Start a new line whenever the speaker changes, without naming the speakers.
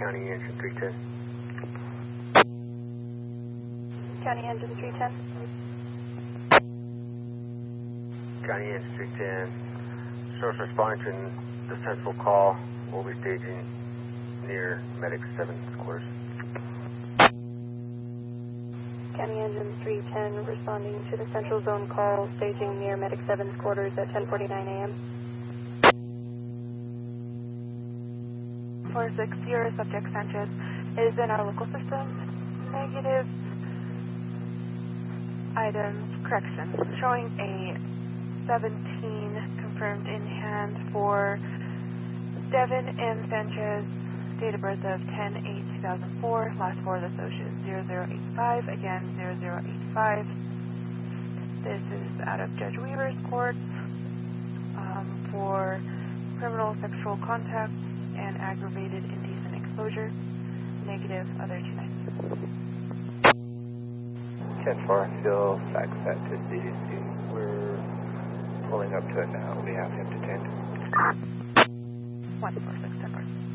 County Engine 310.
County Engine 310.
County Engine 310. Source responding to the central call. We'll be staging near Medic 7's quarters.
County Engine 310 responding to the central zone call, staging near Medic 7's quarters at 10:49 a.m.
460, subject Sanchez is in our local system. Negative items, corrections, showing a 17 confirmed in hand for Devin M. Sanchez, date of birth of 10/8/2004, last four of the socials 0085, again 0085. This is out of Judge Weaver's court for criminal sexual contact and aggravated indecent exposure. Negative, other 290.
10-4, still fax set to CDC. We're pulling up to it now. We have him detained.
146, 10-4.